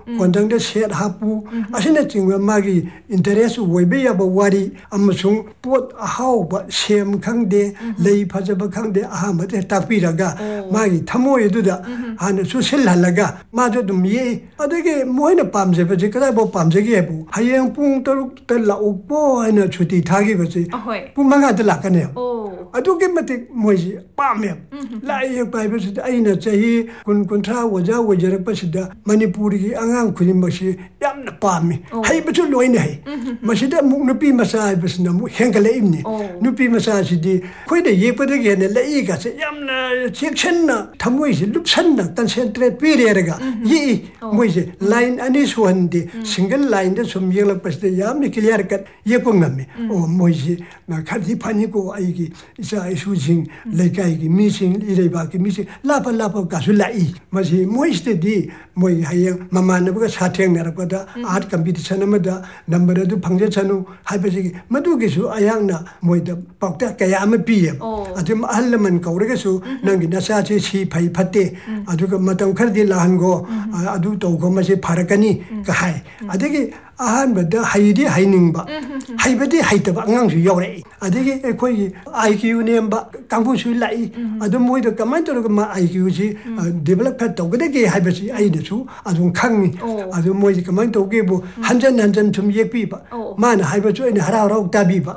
ꯀꯣꯟꯊꯪꯗ set ꯍꯥꯞꯄꯨ ꯑꯁꯤꯅꯆꯤꯡꯕ ꯃꯥꯒꯤ interest ꯑꯣꯏꯕ ꯌꯥꯕ ꯋꯥꯔꯤ ꯑꯃꯁꯨꯡ ꯄꯣꯠ ꯑꯍꯥꯎꯕ ꯁꯦꯝ ꯈꯪꯗꯦ ꯂꯩ ꯐꯖꯕ ꯈꯪꯗꯦ ꯑꯍꯥꯟꯕꯗ ꯇꯥꯛꯄꯤꯔꯒ ꯃꯥꯒꯤ ꯊꯃꯣꯏ ꯑꯗꯨꯗ ꯍꯥꯟꯅ ꯆꯨꯁꯤꯜꯍꯜꯂꯒ ꯃꯥꯁꯨ ꯑꯗꯨꯝ ꯌꯦꯛꯏ ꯑꯗꯒꯤ ꯃꯣꯏꯅ ꯄꯥꯝꯖꯕꯁꯦ ꯀꯗꯥꯏꯐꯥꯎ ꯄꯥꯝꯖꯒꯦ ꯍꯥꯏꯕꯨ ꯍꯌꯦꯡ ꯄꯨꯡ 6ꯗ ꯂꯥꯛꯎꯀꯣ ꯍꯥꯏꯅ ꯁꯨꯇꯤ ꯊꯥꯈꯤꯕꯁꯦ ꯄꯨꯡ 5ꯗ ꯂꯥꯛꯀꯅꯦꯕ ꯑꯗꯨꯛꯀꯤ ꯃꯇꯤꯛ ꯃꯣꯏꯁꯤ ꯄꯥꯝꯃꯦꯕ ꯂꯥꯏ ꯌꯦꯛꯄ ꯍꯥꯏꯕꯁꯤꯗ ꯑꯩꯅ ꯆꯍꯤ 20-30 ꯑꯣꯖꯥ ꯑꯣꯏꯖꯔꯛꯄꯁꯤꯗ ꯃꯅꯤꯄꯨꯔꯒꯤ ꯑꯉꯥꯡ ꯈꯨꯗꯤꯡꯃꯛꯁꯤ ꯌꯥꯝꯅ ꯄꯥꯝꯃꯤ ꯍꯩꯕꯁꯨ ꯂꯣꯏꯅ ꯍꯩ ꯃꯁꯤꯗ ꯑꯃꯨꯛ ꯅꯨꯄꯤ ꯃꯆꯥ ꯍꯥꯏꯕꯁꯤꯅ ꯑꯃꯨꯛ ꯍꯦꯟꯒꯠꯂꯛꯏꯕꯅꯤ ꯅꯨꯄꯤ ꯃꯆꯥꯁꯤꯗꯤ ꯑꯩꯈꯣꯏꯅ ꯌꯦꯛꯄꯗꯒꯤ ꯍꯦꯟꯅ ꯂꯩꯒꯁꯦ ꯌꯥꯝꯅ ꯆꯦꯛꯁꯤꯟꯅ ꯊꯃꯣꯏꯁꯤ ꯂꯨꯞꯁꯟꯅ ꯀꯟꯁꯦꯟꯇ꯭ꯔꯦꯠ ꯄꯤꯔꯦꯔꯒ ꯌꯦꯛꯏ ꯃꯣꯏꯁꯦ ꯂꯥꯏꯟ ꯑꯅꯤ ꯁꯨꯍꯟꯗꯦ ꯁꯤꯡꯒꯜ ꯂꯥꯏꯟꯗ ꯁꯨꯝ ꯌꯦꯛꯂꯛꯄꯁꯤꯗ ꯌꯥꯝꯅ ꯀ꯭ꯂꯤꯌꯥꯔ ꯀꯠ ꯌꯦꯛꯄ ꯉꯝꯃꯤ ꯃꯣꯏꯁꯤ ꯈꯔꯗꯤ ꯐꯅꯤꯀꯣ ꯑꯩꯒꯤ ꯏꯆꯥ ꯏꯁꯨꯁꯤꯡ ꯂꯩꯀꯥꯏꯒꯤ ꯃꯤꯁꯤꯡ ꯏꯔꯩꯕꯥꯛꯀꯤ ꯃꯤꯁꯤꯡ ꯂꯥꯞꯄ ꯀꯥꯁꯨ ꯂꯥꯛꯏ ꯃꯁꯤ ꯃꯣꯏꯁꯤꯗꯗꯤ ꯃꯣꯏ ꯍꯌꯦꯡ ꯃꯃꯥꯟꯅꯕꯒ ꯁꯥꯊꯦꯡꯅꯔꯛꯄꯗ ꯑꯥꯔꯠ ꯀꯝꯄꯤꯇꯤꯁꯟ ꯑꯃꯗ ꯅꯝꯕꯔ ꯑꯗꯨ ꯐꯪꯖꯁꯅꯨ ꯍꯥꯏꯕꯁꯤꯒꯤ ꯃꯗꯨꯒꯤꯁꯨ ꯑꯌꯥꯡꯅ ꯃꯣꯏꯗ ꯄꯥꯎꯇꯥꯛ ꯀꯌꯥ ꯑꯃ ꯄꯤꯌꯦꯕ ꯑꯗꯨꯝ ꯑꯍꯜ ꯂꯃꯟ ꯀꯧꯔꯒꯁꯨ ꯅꯪꯒꯤ ꯅꯆꯥꯁꯤ ꯁꯤ ꯐꯩ ꯐꯠꯇꯦ ꯑꯗꯨꯒ ꯃꯇꯝ ꯈꯔꯗꯤ ꯂꯥꯛꯍꯟꯒꯣ ꯑꯗꯨ ꯇꯧꯈꯣ ꯃꯁꯤ ꯐꯔꯛꯀꯅꯤ ꯀ ꯍꯥꯏ ꯑꯗꯒꯤ ꯑꯍꯥꯟꯕꯗ ꯍꯩꯗꯤ ꯍꯩꯅꯤꯡꯕ ꯍꯩꯕꯗꯤ ꯍꯩꯇꯕ ꯑꯉꯥꯡꯁꯨ ꯌꯥꯎꯔꯛꯏ ꯑꯗꯒꯤ ꯑꯩꯈꯣꯏꯒꯤ IQ ꯅꯦꯝꯕ ꯀꯥꯡꯕꯨꯁꯨ ꯂꯥꯛꯏ ꯑꯗꯨ ꯃꯣꯏꯗ ꯀꯃꯥꯏꯅ ꯇꯧꯔꯒ ꯃꯥ IQꯁꯤ ꯗꯦꯚꯦꯂꯞ ꯈꯔ ꯇꯧꯒꯗꯒꯦ ꯍꯥꯏꯕꯁꯤ ꯑꯩꯅꯁꯨ ꯑꯗꯨꯝ ꯈꯪꯉꯤ ꯑꯗꯨ ꯃꯣꯏꯁꯤ ꯀꯃꯥꯏꯅ ꯇꯧꯒꯦꯕꯨ ꯍꯟꯖꯟ ꯁꯨꯝ ꯌꯦꯛꯄꯤꯕ ꯃꯥꯅ ꯍꯥꯏꯕꯁꯨ ꯑꯩꯅ ꯍꯔꯥꯎ ꯇꯥꯕꯤꯕ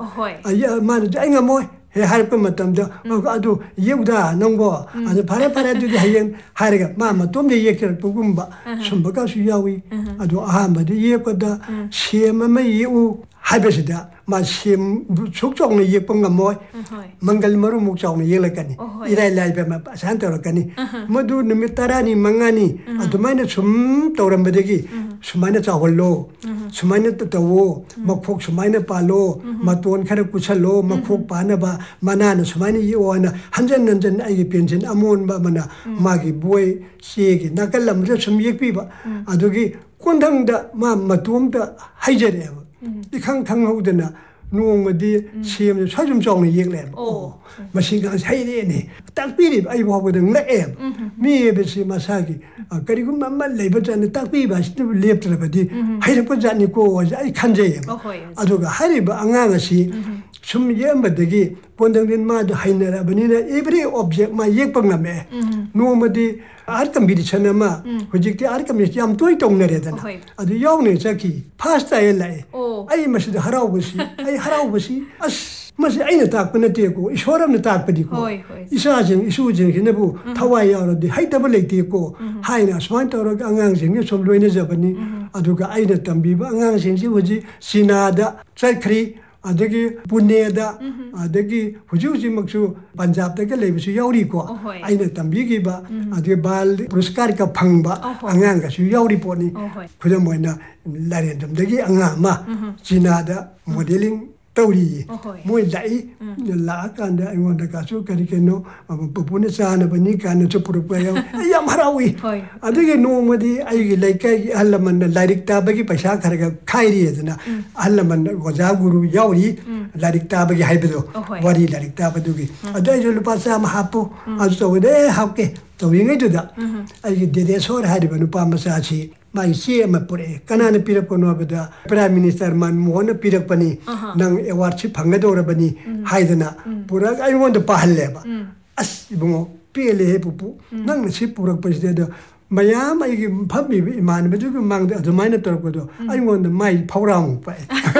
ꯃꯥꯅꯁꯨ ꯑꯩ ꯉꯝꯃꯣꯏ ꯍꯥꯏꯔꯛꯄ ꯃꯇꯝꯗ ꯑꯗꯨ ꯌꯦꯛꯎꯗ ꯅꯪꯕꯣ ꯑꯗꯨ ꯐꯔꯦ ꯑꯗꯨꯗꯤ ꯍꯌꯦꯡ ꯍꯥꯏꯔꯒ ꯃꯥ ꯃꯇꯣꯝꯗ ꯌꯦꯛꯆꯔꯛꯄꯒꯨꯝꯕ ꯁꯨꯝꯕꯒꯁꯨ ꯌꯥꯎꯏ ꯑꯗꯣ ꯑꯍꯥꯟꯕꯗ ꯌꯦꯛꯄꯗ ꯁꯦꯝ ꯑꯃ ꯌꯦꯛꯎ ꯍꯥꯏꯕꯁꯤꯗ ꯃꯥ ꯁꯦꯝ ꯁꯨꯛ ꯆꯥꯎꯅ ꯌꯦꯛꯄ ꯉꯝꯃꯣꯏ ꯃꯪꯒꯜ ꯃꯔꯨꯃꯨꯛ ꯆꯥꯎꯅ ꯌꯦꯛꯂꯛꯀꯅꯤ ꯏꯔꯥꯏ ꯂꯥꯏꯕ ꯑꯁꯥꯏꯅ ꯇꯧꯔꯛꯀꯅꯤ ꯃꯗꯨ ꯅꯨꯃꯤꯠ 10ꯅꯤ 5ꯅꯤ ꯑꯗꯨꯃꯥꯏꯅ ꯁꯨꯝ ꯇꯧꯔꯝꯕꯗꯒꯤ ꯁꯨꯃꯥꯏꯅ ꯆꯥꯎꯍꯜꯂꯣ ꯁꯨꯃꯥꯏꯅ ꯇꯧꯋꯣ ꯃꯈꯣꯛ ꯁꯨꯃꯥꯏꯅ ꯄꯥꯜꯂꯣ ꯃꯇꯣꯟ ꯈꯔ ꯀꯨꯠꯁꯜꯂꯣ ꯃꯈꯣꯛ ꯄꯥꯅꯕ ꯃꯅꯥꯅ ꯁꯨꯃꯥꯏꯅ ꯌꯦꯛꯑꯣ ꯍꯥꯏꯅ ꯍꯟꯖꯟ ꯑꯩꯒꯤ ꯄꯦꯟꯁꯤꯜ ꯑꯃꯣꯟꯕ ꯑꯃꯅ ꯃꯥꯒꯤ ꯕꯣꯏ ꯆꯦꯒꯤ ꯅꯥꯀꯜ ꯑꯃꯗ ꯁꯨꯝ ꯌꯦꯛꯄꯤꯕ ꯑꯗꯨꯒꯤ ꯀꯣꯟꯊꯪꯗ ꯃꯥ ꯃꯇꯣꯝꯇ ꯍꯩꯖꯔꯛꯑꯦꯕ इखंग खंगहौदना नोंमदि सेम सजुम चावने येगलेब मसिंगा सैरेने ताकपीरि अइ बावदं लएब मी बेसि मसागी करिगुम मम्मा लेब जाने ताकपि बासिन लेपत्रबदि हैरप जानि को अइ खंजे अदुगा हरिबा अंगांगसि सुम येमबदगी पोंदंगिन मा हैनरबनिना एवरी ऑब्जेक्ट मा येकपंगमे नोंमदि आर्ट कम्पिटिशन अमा हुजिकति आर्ट कम्पिटिशन याम तोय तोंगनरेदना अदु यावने चकी फर्स्ट टाइम लाए अइ मसिद हरावबसि अइ हरावबसि अस मसे अइना ताकप नतेको ईश्वरमने ताकपदिको इसाजिं इसुजिंगिनबु थवाय यावरदि हैतब लेतेको हाइना स्माइन तौरग अंगांजिंगि सोम लोइने जबनि अदुगा अइना तंबिबा अंगांजिंगि हुजि सिनादा चखरि अदगी पुनेदा अदगी हुजूजी मक्सु पंजाब तक लेबसु यावरी को आइना तंबीगिबा अदगी बाल पुरस्कार का फंगबा अंगांग का सु यावरी पोनी खुदम मोइना लारेंदम दगी अंगामा चिनादा मॉडलिंग तौरी मोइ लाई ला कांदा अइंगोंदा कासु करिकेनो पपुने चाना बनी काना चपुरपा याव याम हरावी अदगी नोमदि अइगी लैकाई अहलमन लाइरिक ताबगी पैसा खरगा खाइरी एजना अहलमन गोजा गुरु यावरी लाइरिक ताबगी हाइबदो वारी लाइरिक ताबदुगी अदai जो लुपा चाम हापु अजु तौदे हापके तौयिङै दुदा अइगी देदे सोर हारिबा नुपा मसाछि माई चे अमा पुरे कनाना पिरपनो अबदा प्राइम मिनिस्टर मनमोहन पिरपनी नंग अवार्ड छि फंगदोरबनी हाइदना पुरा अइंगोंद पाहल्लेबा अस इबुङो पेले हे पुपु नंग छि पुरक पसिदे मयाम अइगी फबि इमान बजुग मांग अदुमाइना तरपदो अइंगोंद माई फौराम पाए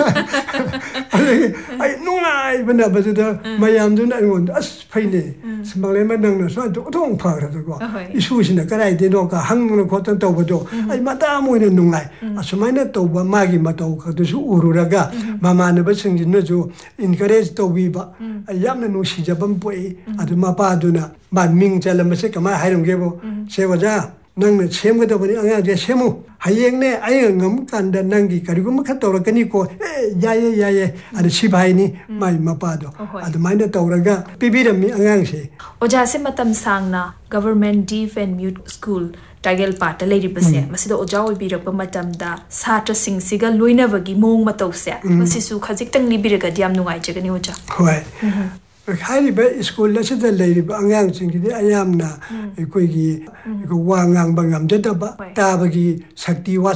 अइ नुंगाइ बना बजुदा मयाम दुन अइंगोंद अस फैने स्मले मदंग सो दोथों फारदगो इशुसिना कराइ देनो का हंगनो खोतन तौबदो अइ मता मोइना नुंगाइ असुमाइना तौबा मागी मतौ खदुसु उरुरगा मामानबा सिंजिनजु इनकरेज तौबिबा यामना नुसिजबम पोइ अदु मपादुना मा मिंग चलमसे कमा हाइरंगेबो सेवजा नंग सेमगदबनि अंगाजे सेमु हयेंगने अय ngam kanda nangi karigum kha tawrakani ko yaye ad sibaini mai mapado ad maina tawraga pibirami angangse oja se matam sangna government deaf and mute school tagel pata leiri base masida oja oi birak matam da satra sing siga loinabagi mong matause masisu khajik tang ni biraga diam nungai jagani oja hoi खाइरिबा school लसदा लेरिबा अंगांग सिंगिदि अयामना एकोइगी वांगांग बंगम जदबा ताबगी शक्ति